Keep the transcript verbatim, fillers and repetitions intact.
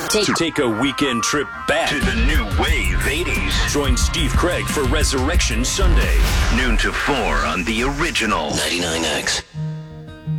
Take, take a weekend trip back to the new wave eighties. Join Steve Craig for Resurrection Sunday. Noon to four on the original ninety-nine X.